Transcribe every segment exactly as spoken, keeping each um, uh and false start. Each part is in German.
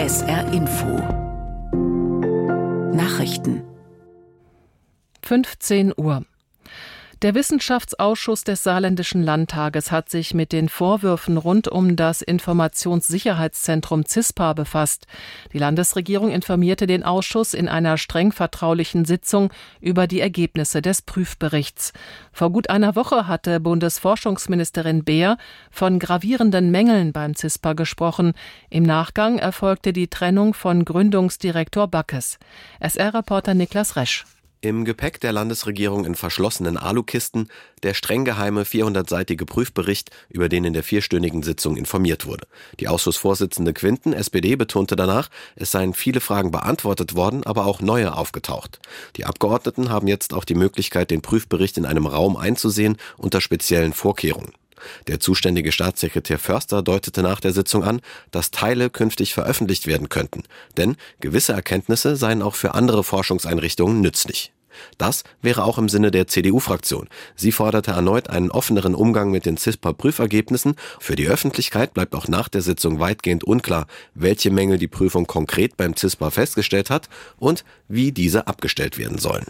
S R Info Nachrichten fünfzehn Uhr. Der Wissenschaftsausschuss des Saarländischen Landtages hat sich mit den Vorwürfen rund um das Informationssicherheitszentrum CISPA befasst. Die Landesregierung informierte den Ausschuss in einer streng vertraulichen Sitzung über die Ergebnisse des Prüfberichts. Vor gut einer Woche hatte Bundesforschungsministerin Beer von gravierenden Mängeln beim CISPA gesprochen. Im Nachgang erfolgte die Trennung von Gründungsdirektor Backes. S R-Reporter Niklas Resch. Im Gepäck der Landesregierung in verschlossenen Alukisten der streng geheime vierhundertseitige Prüfbericht, über den in der vierstündigen Sitzung informiert wurde. Die Ausschussvorsitzende Quinten, S P D, betonte danach, es seien viele Fragen beantwortet worden, aber auch neue aufgetaucht. Die Abgeordneten haben jetzt auch die Möglichkeit, den Prüfbericht in einem Raum einzusehen, unter speziellen Vorkehrungen. Der zuständige Staatssekretär Förster deutete nach der Sitzung an, dass Teile künftig veröffentlicht werden könnten, denn gewisse Erkenntnisse seien auch für andere Forschungseinrichtungen nützlich. Das wäre auch im Sinne der C D U-Fraktion. Sie forderte erneut einen offeneren Umgang mit den CISPA-Prüfergebnissen. Für die Öffentlichkeit bleibt auch nach der Sitzung weitgehend unklar, welche Mängel die Prüfung konkret beim CISPA festgestellt hat und wie diese abgestellt werden sollen.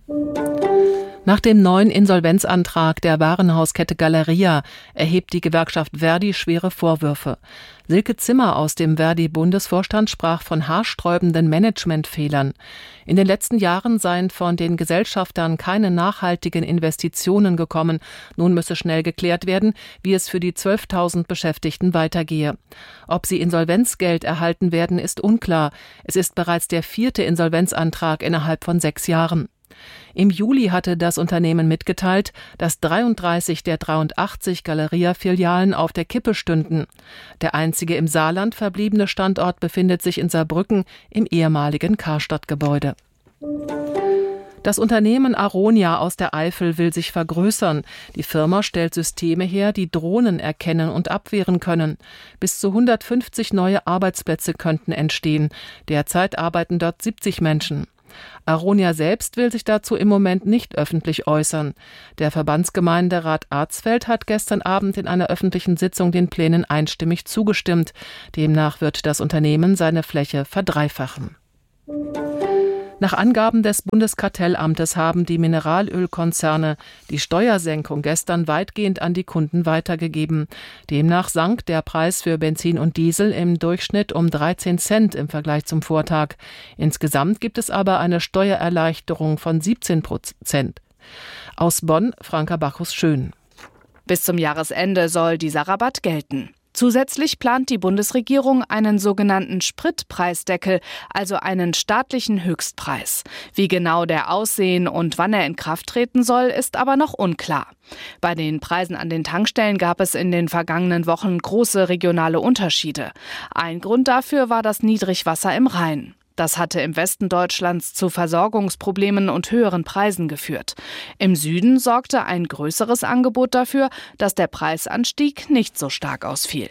Nach dem neuen Insolvenzantrag der Warenhauskette Galeria erhebt die Gewerkschaft Verdi schwere Vorwürfe. Silke Zimmer aus dem Verdi-Bundesvorstand sprach von haarsträubenden Managementfehlern. In den letzten Jahren seien von den Gesellschaftern keine nachhaltigen Investitionen gekommen. Nun müsse schnell geklärt werden, wie es für die zwölftausend Beschäftigten weitergehe. Ob sie Insolvenzgeld erhalten werden, ist unklar. Es ist bereits der vierte Insolvenzantrag innerhalb von sechs Jahren. Im Juli hatte das Unternehmen mitgeteilt, dass dreiunddreißig der dreiundachtzig Galeria-Filialen auf der Kippe stünden. Der einzige im Saarland verbliebene Standort befindet sich in Saarbrücken im ehemaligen Karstadt-Gebäude. Das Unternehmen Aronia aus der Eifel will sich vergrößern. Die Firma stellt Systeme her, die Drohnen erkennen und abwehren können. Bis zu hundertfünfzig neue Arbeitsplätze könnten entstehen. Derzeit arbeiten dort siebzig Menschen. Aronia selbst will sich dazu im Moment nicht öffentlich äußern. Der Verbandsgemeinderat Arzfeld hat gestern Abend in einer öffentlichen Sitzung den Plänen einstimmig zugestimmt. Demnach wird das Unternehmen seine Fläche verdreifachen. Nach Angaben des Bundeskartellamtes haben die Mineralölkonzerne die Steuersenkung gestern weitgehend an die Kunden weitergegeben. Demnach sank der Preis für Benzin und Diesel im Durchschnitt um dreizehn Cent im Vergleich zum Vortag. Insgesamt gibt es aber eine Steuererleichterung von siebzehn Prozent. Aus Bonn, Franka Bacchus-Schön. Bis zum Jahresende soll dieser Rabatt gelten. Zusätzlich plant die Bundesregierung einen sogenannten Spritpreisdeckel, also einen staatlichen Höchstpreis. Wie genau der aussehen und wann er in Kraft treten soll, ist aber noch unklar. Bei den Preisen an den Tankstellen gab es in den vergangenen Wochen große regionale Unterschiede. Ein Grund dafür war das Niedrigwasser im Rhein. Das hatte im Westen Deutschlands zu Versorgungsproblemen und höheren Preisen geführt. Im Süden sorgte ein größeres Angebot dafür, dass der Preisanstieg nicht so stark ausfiel.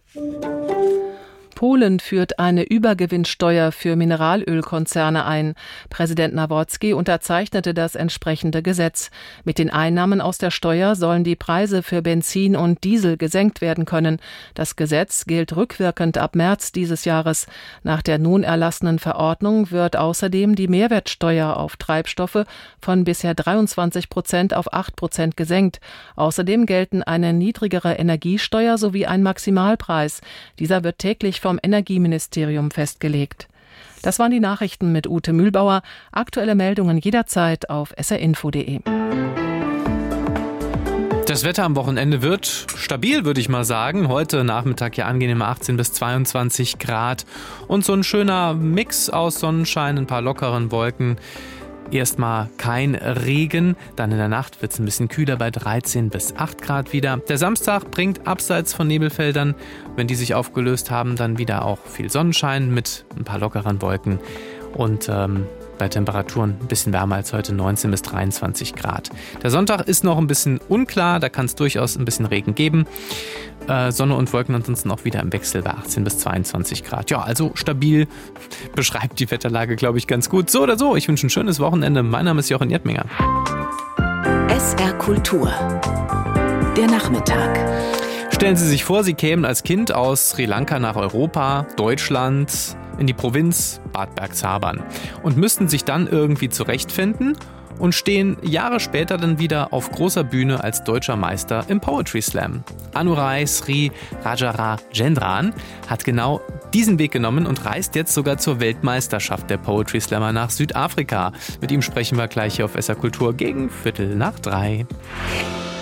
Polen führt eine Übergewinnsteuer für Mineralölkonzerne ein. Präsident Nawrocki unterzeichnete das entsprechende Gesetz. Mit den Einnahmen aus der Steuer sollen die Preise für Benzin und Diesel gesenkt werden können. Das Gesetz gilt rückwirkend ab März dieses Jahres. Nach der nun erlassenen Verordnung wird außerdem die Mehrwertsteuer auf Treibstoffe von bisher dreiundzwanzig Prozent auf acht Prozent gesenkt. Außerdem gelten eine niedrigere Energiesteuer sowie ein Maximalpreis. Dieser wird täglich vom Energieministerium festgelegt. Das waren die Nachrichten mit Ute Mühlbauer. Aktuelle Meldungen jederzeit auf s r info punkt d e. Das Wetter am Wochenende wird stabil, würde ich mal sagen. Heute Nachmittag ja angenehme achtzehn bis zweiundzwanzig Grad und so ein schöner Mix aus Sonnenschein, ein paar lockeren Wolken. Erstmal kein Regen, dann in der Nacht wird es ein bisschen kühler bei dreizehn bis acht Grad wieder. Der Samstag bringt abseits von Nebelfeldern, wenn die sich aufgelöst haben, dann wieder auch viel Sonnenschein mit ein paar lockeren Wolken und ähm, bei Temperaturen ein bisschen wärmer als heute, neunzehn bis dreiundzwanzig Grad. Der Sonntag ist noch ein bisschen unklar, da kann es durchaus ein bisschen Regen geben. Äh, Sonne und Wolken ansonsten auch wieder im Wechsel bei achtzehn bis zweiundzwanzig Grad. Ja, also stabil beschreibt die Wetterlage, glaube ich, ganz gut. So oder so, ich wünsche ein schönes Wochenende. Mein Name ist Jochen Erdminger. S R Kultur. Der Nachmittag. Stellen Sie sich vor, Sie kämen als Kind aus Sri Lanka nach Europa, Deutschland, in die Provinz Bad Bergzabern und müssten sich dann irgendwie zurechtfinden und stehen Jahre später dann wieder auf großer Bühne als deutscher Meister im Poetry Slam. Anurai Sri Rajarajendran hat genau diesen Weg genommen und reist jetzt sogar zur Weltmeisterschaft der Poetry Slammer nach Südafrika. Mit ihm sprechen wir gleich hier auf S R Kultur gegen Viertel nach drei.